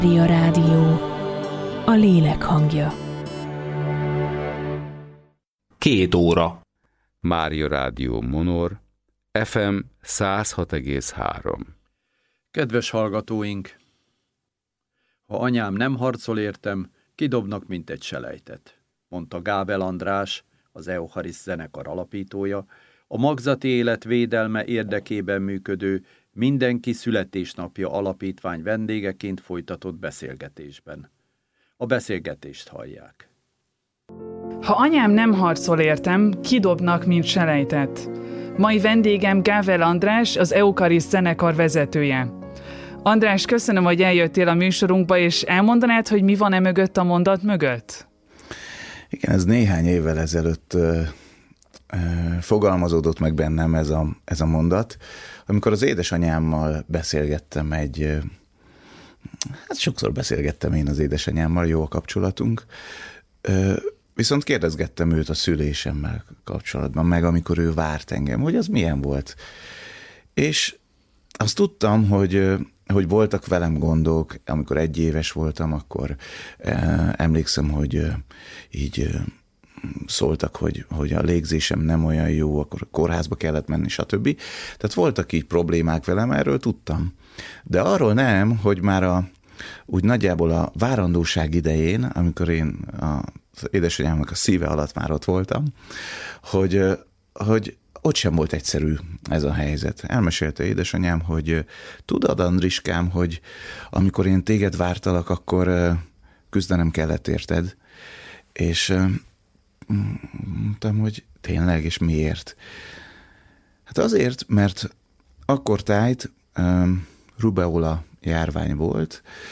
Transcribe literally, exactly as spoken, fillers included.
Mária Rádió, a lélek hangja. Két óra. Mária Rádió Monor, ef em száz hat egész három. Kedves hallgatóink! Ha anyám nem harcol értem, kidobnak, mint egy selejtet, mondta Gábel András, az Euchariszt zenekar alapítója, a magzati élet védelme érdekében működő Mindenki születésnapja alapítvány vendégeként folytatott beszélgetésben. A beszélgetést hallják. Ha anyám nem harcol értem, kidobnak, mint selejtet. Mai vendégem Gábel András, az Euchariszt zenekar vezetője. András, köszönöm, hogy eljöttél a műsorunkba, és elmondanád, hogy mi van e mögött a mondat mögött? Igen, ez néhány évvel ezelőtt ö, ö, fogalmazódott meg bennem ez a, ez a mondat, amikor az édesanyámmal beszélgettem egy, ö, hát sokszor beszélgettem én az édesanyámmal, jó a kapcsolatunk, ö, viszont kérdezgettem őt a szülésemmel kapcsolatban, meg amikor ő várt engem, hogy az milyen volt. És azt tudtam, hogy, hogy voltak velem gondok, amikor egy éves voltam, akkor eh, emlékszem, hogy eh, így eh, szóltak, hogy, hogy a légzésem nem olyan jó, akkor kórházba kellett menni, stb. Tehát voltak így problémák velem, erről tudtam. De arról nem, hogy már a, úgy nagyjából a várandóság idején, amikor én a az édesanyámnak a szíve alatt már ott voltam, hogy, hogy ott sem volt egyszerű ez a helyzet. Elmesélte édesanyám, hogy tudod, Andriskám, hogy amikor én téged vártalak, akkor küzdenem kellett érted. És mondtam, hogy tényleg, és miért? Hát azért, mert akkortájt rubeola járvány volt,